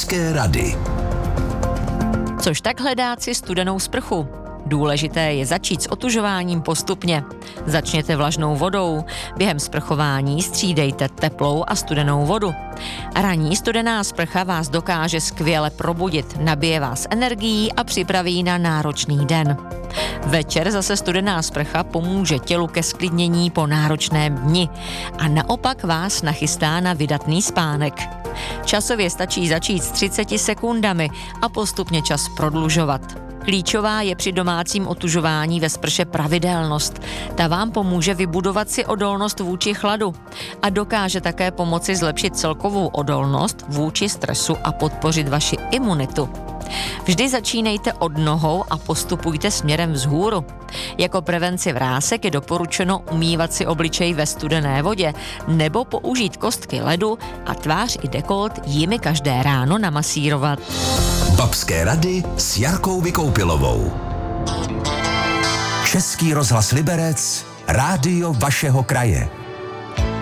Babské rady. Což tak hledat si studenou sprchu? Důležité je začít s otužováním postupně. Začněte vlažnou vodou. Během sprchování střídejte teplou a studenou vodu. Ranní studená sprcha vás dokáže skvěle probudit, nabije vás energií a připraví na náročný den. Večer zase studená sprcha pomůže tělu ke sklidnění po náročném dni a naopak vás nachystá na vydatný spánek. Časově stačí začít s 30 sekundami a postupně čas prodlužovat. Klíčová je při domácím otužování ve sprše pravidelnost. Ta vám pomůže vybudovat si odolnost vůči chladu a dokáže také pomoci zlepšit celkovou odolnost vůči stresu a podpořit vaši imunitu. Vždy začínejte od nohou a postupujte směrem vzhůru. Jako prevenci vrásek je doporučeno umývat si obličej ve studené vodě nebo použít kostky ledu a tvář i dekolt jimi každé ráno namasírovat. Babské rady s Jarkou Vykoupilovou. Český rozhlas Liberec, rádio vašeho kraje.